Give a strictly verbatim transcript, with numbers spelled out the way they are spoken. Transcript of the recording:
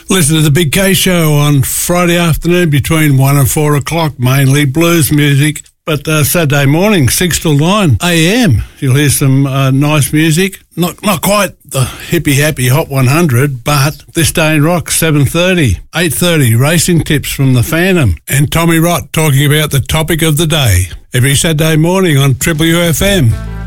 Listen to the Big K Show on Friday afternoon between one and four o'clock, mainly blues music. But uh, Saturday morning, six till nine a.m, you'll hear some uh, nice music. Not not quite the hippie happy Hot one hundred, but This Day in Rock, seven thirty. eight thirty, racing tips from the Phantom. And Tommy Rott talking about the topic of the day. Every Saturday morning on Triple U F M.